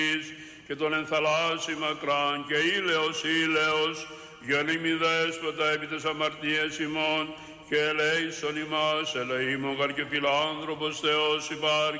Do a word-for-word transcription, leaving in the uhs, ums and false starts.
και τον ενθαλάσσι μακράν και ήλαιος ήλαιος, γεννήμη δέσποτα επί τες αμαρτίες ημών, και ελέησον ημάς, ελεήμων γαρ και φιλάνθρωπος Θεός υπάρ